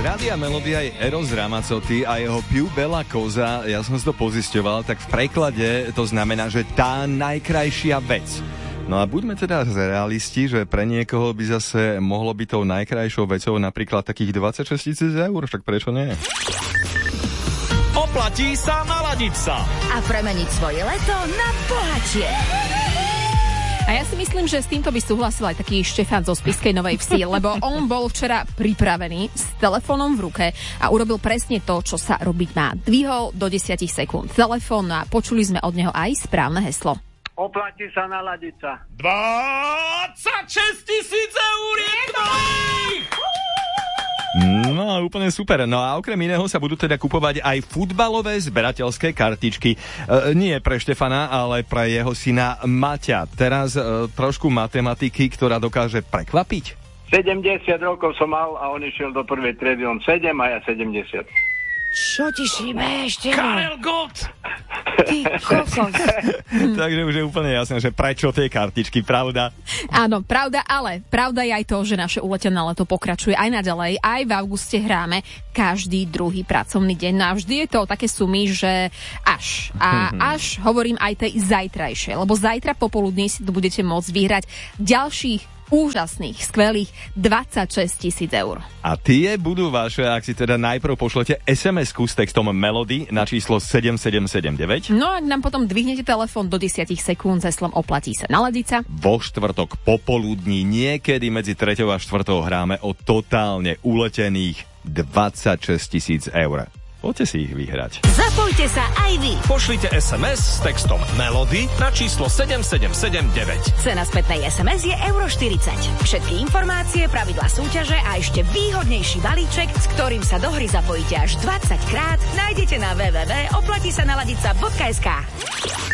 Rádia Melody aj Eros Ramazzotti a jeho Più bella cosa, ja som si to pozisťoval, tak v preklade to znamená, že tá najkrajšia vec. No a buďme teda realisti, že pre niekoho by zase mohlo byť tou najkrajšou vecou napríklad takých 26 000 eur, však prečo nie? Oplatí sa naladiť sa a premeniť svoje leto na bohatšie. A ja si myslím, že s týmto by súhlasil aj taký Štefán zo Spišskej Novej Vsi, lebo on bol včera pripravený s telefónom v ruke a urobil presne to, čo sa robiť má. Dvihol do 10 sekúnd telefón a počuli sme od neho aj správne heslo. Oplatí sa naladiť sa. 26 000 eur je tvojich! No, úplne super. No a okrem iného sa budú teda kupovať aj futbalové zberateľské kartičky. Nie pre Štefana, ale pre jeho syna Maťa. Teraz trošku matematiky, ktorá dokáže prekvapiť. 70 rokov som mal a on išiel do prvej triedy, on 7 a ja 70. Čo ti šíbe ešte? Karel Gott! Ty kokos. Takže už je úplne jasné, že prečo tie kartičky, pravda? Áno, pravda, ale pravda je aj to, že naše uletené leto pokračuje aj naďalej. Aj v auguste hráme každý druhý pracovný deň. No a vždy je to také sumy, že až hovorím aj tej zajtrajšej, lebo zajtra popoludní si tu budete môcť vyhrať ďalších úžasných, skvelých 26 000 eur. A tie budú vaše, ak si teda najprv pošlete SMS-ku s textom Melody na číslo 7779. No a ak nám potom dvihnete telefón do 10 sekúnd s heslom Oplatí sa naladiť sa. Vo štvrtok popoludní niekedy medzi 3. a 4. hráme o totálne uletených 26 000 eur. Poďte si ich vyhrať. Zapojte sa aj vy. Pošlite SMS s textom Melody na číslo 7779. Cena spätnej SMS je €40. Všetky informácie, pravidlá súťaže a ešte výhodnejší balíček, s ktorým sa do hry zapojíte až 20 krát, nájdete na www.oplatisanaladica.sk.